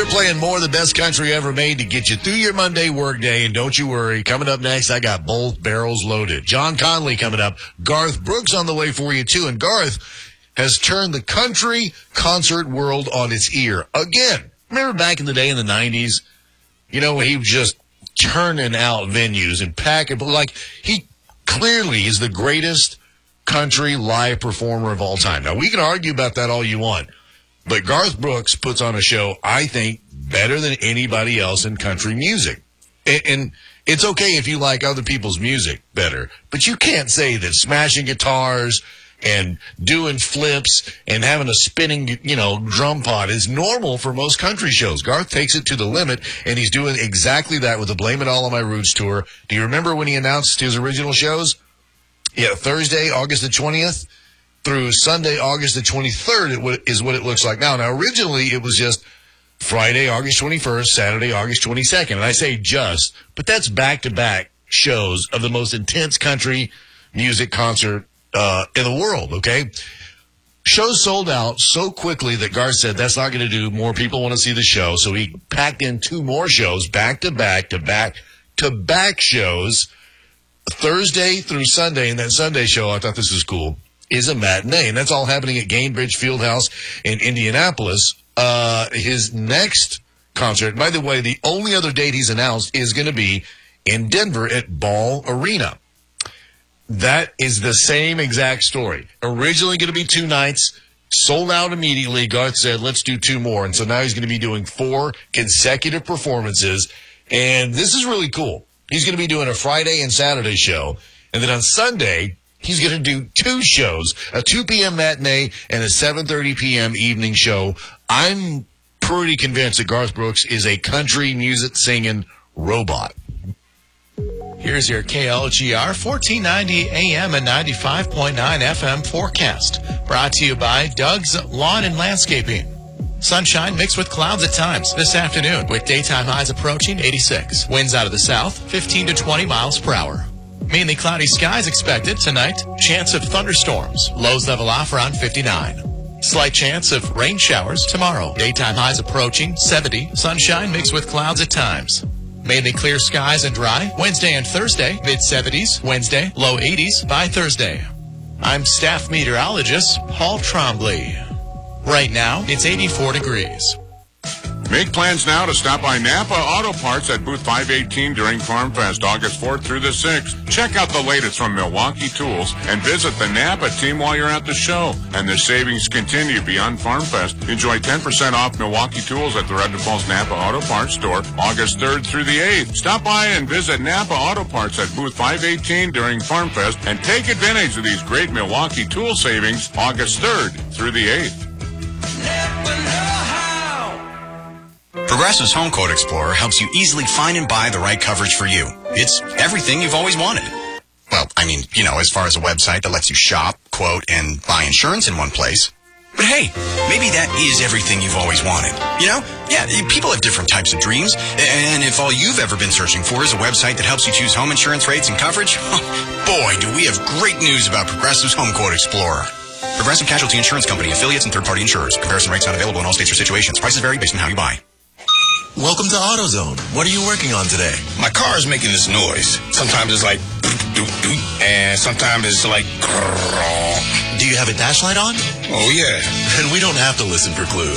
We're playing more of the best country ever made to get you through your Monday workday. And don't you worry, coming up next, I got both barrels loaded. John Conley coming up. Garth Brooks on the way for you, too. And Garth has turned the country concert world on its ear again. Remember back in the day in the 90s? You know, he was just turning out venues and packing. Like, he clearly is the greatest country live performer of all time. Now, we can argue about that all you want. But Garth Brooks puts on a show, I think, better than anybody else in country music. And it's okay if you like other people's music better, but you can't say that smashing guitars and doing flips and having a spinning, drum pot is normal for most country shows. Garth takes it to the limit, and he's doing exactly that with the Blame It All on My Roots tour. Do you remember when he announced his original shows? Yeah, Thursday, August the 20th. Through Sunday, August the 23rd is what it looks like now. Now, originally, it was just Friday, August 21st, Saturday, August 22nd. And I say just, but that's back-to-back shows of the most intense country music concert in the world, okay? Shows sold out so quickly that Garth said that's not going to do. More people want to see the show. So he packed in 2 more shows, back-to-back shows, Thursday through Sunday. And that Sunday show, I thought this was cool, is a matinee, and that's all happening at Gainbridge Fieldhouse in Indianapolis. His next concert, by the way, the only other date he's announced is going to be in Denver at Ball Arena. That is the same exact story. Originally going to be 2 nights, sold out immediately. Garth said, let's do 2 more. And so now he's going to be doing 4 consecutive performances, and this is really cool. He's going to be doing a Friday and Saturday show, and then on Sunday, he's going to do 2 shows, a 2 p.m. matinee and a 7:30 p.m. evening show. I'm pretty convinced that Garth Brooks is a country music singing robot. Here's your KLGR 1490 AM and 95.9 FM forecast. Brought to you by Doug's Lawn and Landscaping. Sunshine mixed with clouds at times this afternoon with daytime highs approaching 86. Winds out of the south, 15 to 20 miles per hour. Mainly cloudy skies expected tonight. Chance of thunderstorms. Lows level off around 59. Slight chance of rain showers tomorrow. Daytime highs approaching 70. Sunshine mixed with clouds at times. Mainly clear skies and dry. Wednesday and Thursday, mid-70s. Wednesday, low 80s by Thursday. I'm staff meteorologist Paul Trombley. Right now, it's 84 degrees. Make plans now to stop by Napa Auto Parts at Booth 518 during Farm Fest, August 4th through the 6th. Check out the latest from Milwaukee Tools and visit the Napa team while you're at the show. And the savings continue beyond Farm Fest. Enjoy 10% off Milwaukee Tools at the Redwood Falls Napa Auto Parts store, August 3rd through the 8th. Stop by and visit Napa Auto Parts at Booth 518 during Farm Fest and take advantage of these great Milwaukee Tool savings, August 3rd through the 8th. Progressive's Home Quote Explorer helps you easily find and buy the right coverage for you. It's everything you've always wanted. Well, as far as a website that lets you shop, quote, and buy insurance in one place. But hey, maybe that is everything you've always wanted. Yeah, people have different types of dreams. And if all you've ever been searching for is a website that helps you choose home insurance rates and coverage, boy, do we have great news about Progressive's Home Quote Explorer. Progressive Casualty Insurance Company, affiliates, and third-party insurers. Comparison rates not available in all states or situations. Prices vary based on how you buy. Welcome to AutoZone. What are you working on today? My car is making this noise. Sometimes it's like, and sometimes it's like, do you have a dash light on? Oh, yeah. Then we don't have to listen for clues.